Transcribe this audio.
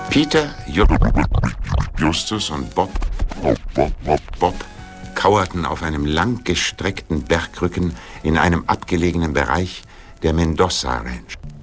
Peter, Justus und Bob kauerten auf einem langgestreckten Bergrücken in einem abgelegenen Bereich der Mendoza Ranch.